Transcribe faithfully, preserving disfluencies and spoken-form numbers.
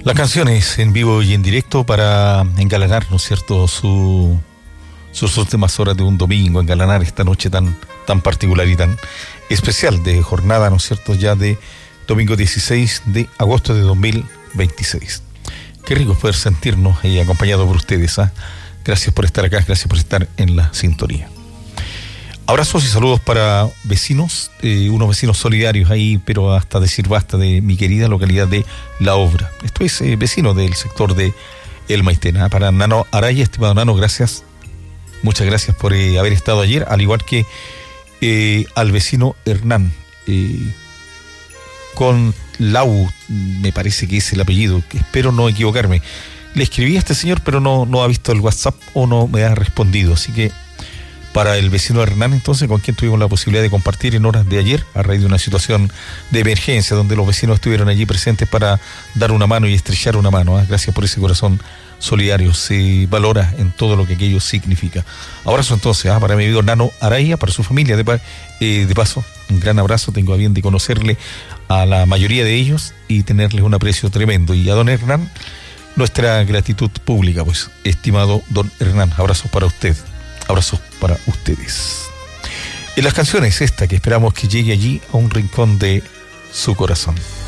Las canciones en vivo y en directo para engalanar, ¿no es cierto?, su, sus últimas horas de un domingo, engalanar esta noche tan, tan particular y tan especial de jornada, ¿no es cierto?, ya de domingo dieciséis de agosto de dos mil veintiséis. Qué rico poder sentirnos ahí acompañados por ustedes, ¿ah? Gracias por estar acá, gracias por estar en la sintonía. Abrazos y saludos para vecinos, eh, unos vecinos solidarios ahí, pero hasta decir basta, de mi querida localidad de La Obra. Esto es eh, vecino del sector de El Maitena. Para Nano Araya, estimado Nano, gracias, muchas gracias por eh, haber estado ayer, al igual que eh, al vecino Hernán, eh, con Lau, me parece que es el apellido, espero no equivocarme. Le escribí a este señor, pero no, no ha visto el WhatsApp o no me ha respondido, así que para el vecino Hernán, entonces, con quien tuvimos la posibilidad de compartir en horas de ayer, a raíz de una situación de emergencia, donde los vecinos estuvieron allí presentes para dar una mano y estrechar una mano, ¿eh? Gracias por ese corazón solidario, se valora en todo lo que aquello significa. Abrazo entonces, ¿eh? Para mi amigo Nano Araya, para su familia, de, eh, de paso, un gran abrazo, tengo a bien de conocerle a la mayoría de ellos y tenerles un aprecio tremendo. Y a don Hernán, nuestra gratitud pública, pues, estimado don Hernán, abrazos para usted. Abrazos para ustedes. En las canciones esta que esperamos que llegue allí a un rincón de su corazón.